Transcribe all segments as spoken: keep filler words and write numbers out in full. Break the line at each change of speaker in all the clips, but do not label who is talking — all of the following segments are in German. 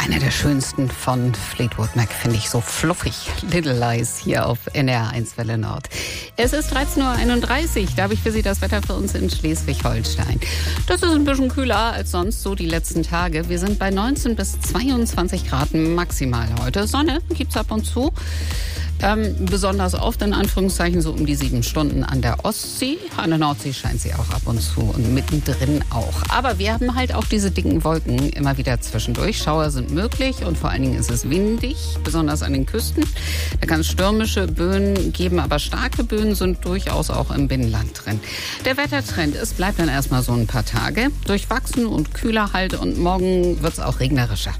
Einer der schönsten von Fleetwood Mac, finde ich, so fluffig. Little Lies hier auf N D R eins Welle Nord. Es ist dreizehn Uhr einunddreißig, da habe ich für Sie das Wetter für uns in Schleswig-Holstein. Das ist ein bisschen kühler als sonst so die letzten Tage. Wir sind bei neunzehn bis zweiundzwanzig Grad maximal heute. Sonne gibt's ab und zu. Ähm, besonders oft in Anführungszeichen so um die sieben Stunden an der Ostsee. An der Nordsee scheint sie auch ab und zu und mittendrin auch. Aber wir haben halt auch diese dicken Wolken immer wieder zwischendurch. Schauer sind möglich und vor allen Dingen ist es windig, besonders an den Küsten. Da kann es stürmische Böen geben, aber starke Böen sind durchaus auch im Binnenland drin. Der Wettertrend, es bleibt dann erstmal so ein paar Tage. Durchwachsen und kühler halt und morgen wird es auch regnerischer.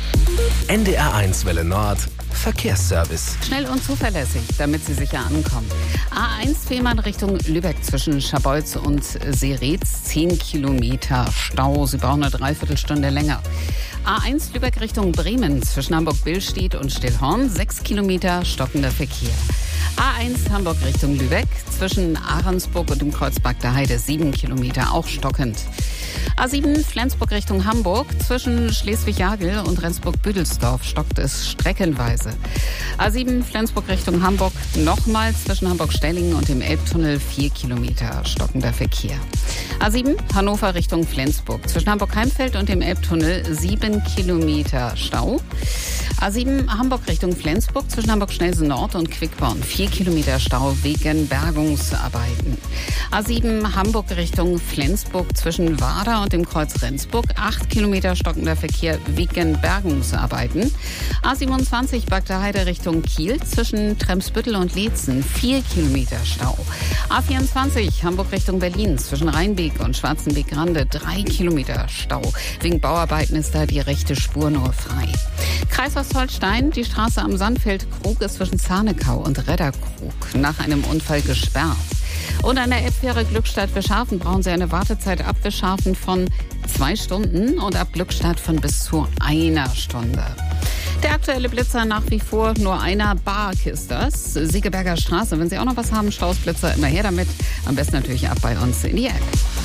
N D R eins Welle Nord Verkehrsservice.
Schnell und zuverlässig, damit Sie sicher ankommen. A eins Fehmarn Richtung Lübeck zwischen Scharbeutz und Seretz. zehn Kilometer Stau. Sie brauchen eine Dreiviertelstunde länger. A eins Lübeck Richtung Bremen zwischen Hamburg-Billstedt und Stillhorn. sechs Kilometer stockender Verkehr. A eins Hamburg Richtung Lübeck zwischen Ahrensburg und dem Kreuzberg der Heide. sieben Kilometer, auch stockend. A sieben Flensburg Richtung Hamburg zwischen Schleswig-Jagel und Rendsburg-Büdelsdorf stockt es streckenweise. A sieben Flensburg Richtung Hamburg nochmal zwischen Hamburg-Stellingen und dem Elbtunnel vier Kilometer stockender Verkehr. A sieben Hannover Richtung Flensburg zwischen Hamburg-Heimfeld und dem Elbtunnel sieben Kilometer Stau. A sieben Hamburg Richtung Flensburg zwischen Hamburg-Schnellsen Nord und Quickborn vier Kilometer Stau wegen Bergungsarbeiten. A sieben Hamburg Richtung Flensburg zwischen Warder und dem Kreuz Rendsburg acht Kilometer stockender Verkehr wegen Bergungsarbeiten. A siebenundzwanzig Bagda Heide Richtung Kiel zwischen Tremsbüttel und Leetzen vier Kilometer Stau. A vierundzwanzig Hamburg Richtung Berlin zwischen Rheinbeek und Schwarzenbeek-Grande drei Kilometer Stau. Wegen Bauarbeiten ist da die rechte Spur nur frei. Kreis Ostholstein, die Straße am Sandfeld-Krug ist zwischen Zarnekau und Redderkrug nach einem Unfall gesperrt. Und an der Elbfähre Glückstadt-Wischhafen brauchen Sie eine Wartezeit ab Wischhafen von zwei Stunden und ab Glückstadt von bis zu einer Stunde. Der aktuelle Blitzer nach wie vor nur einer Bark ist das. Segeberger Straße. Wenn Sie auch noch was haben, Stausblitzer, immer her damit. Am besten natürlich ab bei uns in die App.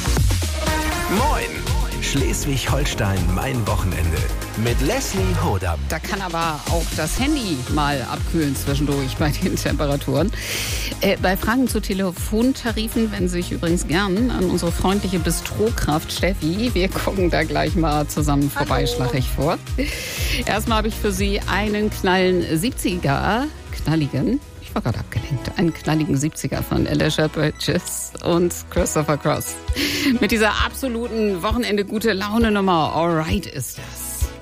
Moin! Schleswig-Holstein, mein Wochenende. Mit Leslie Hodam.
Da kann aber auch das Handy mal abkühlen zwischendurch bei den Temperaturen. Äh, bei Fragen zu Telefontarifen wenden Sie sich übrigens gern an unsere freundliche Bistrokraft Steffi. Wir gucken da gleich mal zusammen vorbei, schlage ich vor. Erstmal habe ich für Sie einen knallen siebziger, knalligen, ich war gerade abgelenkt, einen knalligen siebziger von Alicia Bridges und Christopher Cross. Mit dieser absoluten Wochenende-Gute-Laune-Nummer Alright ist das.